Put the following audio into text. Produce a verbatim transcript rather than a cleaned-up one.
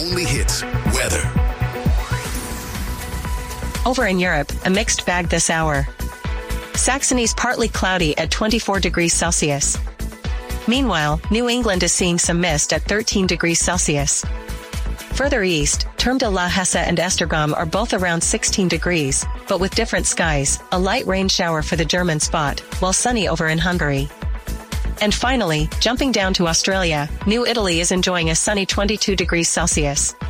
only hits, weather. Over in Europe, a mixed bag this hour. Saxony's partly cloudy at twenty-four degrees Celsius. Meanwhile, New England is seeing some mist at thirteen degrees Celsius. Further east, Terme de la Hesse and Esztergom are both around sixteen degrees, but with different skies, a light rain shower for the German spot, while sunny over in Hungary. And finally, jumping down to Australia, New Italy is enjoying a sunny twenty-two degrees Celsius.